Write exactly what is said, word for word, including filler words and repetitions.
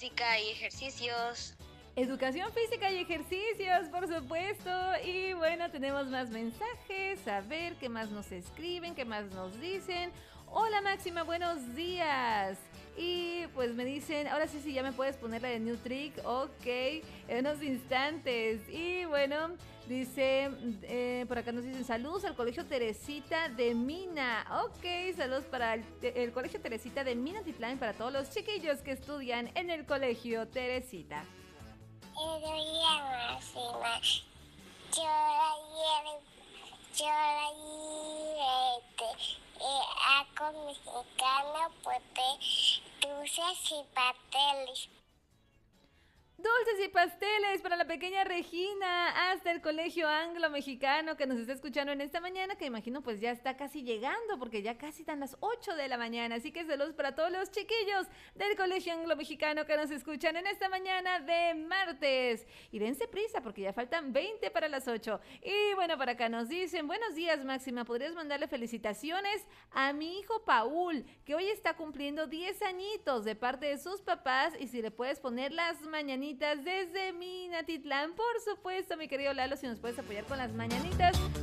física y ejercicios. Educación física y ejercicios, por supuesto. Y bueno, tenemos más mensajes. A ver qué más nos escriben, qué más nos dicen. Hola Máxima, buenos días. Y pues me dicen, ahora sí, sí, ya me puedes poner la de New Trick. Ok, en unos instantes. Y bueno, dice, eh, por acá nos dicen saludos al Colegio Teresita de Mina. Ok, saludos para el, el Colegio Teresita de Minatitlán, para todos los chiquillos que estudian en el Colegio Teresita. Máxima, yo ayer, yo ayer, hago mexicano, pues dulces y pasteles. Dulces y pasteles para la pequeña Regina, hasta el Colegio Anglo Mexicano que nos está escuchando en esta mañana, que imagino pues ya está casi llegando, porque ya casi están las ocho de la mañana, así que saludos para todos los chiquillos del Colegio Anglo Mexicano que nos escuchan en esta mañana de martes. Y dense prisa porque ya faltan veinte para las ocho. Y bueno, para acá nos dicen, buenos días Máxima, ¿podrías mandarle felicitaciones a mi hijo Paul, que hoy está cumpliendo diez añitos de parte de sus papás, y si le puedes poner las mañanitas desde Minatitlán? Por supuesto, mi querido Lalo, si nos puedes apoyar con las mañanitas,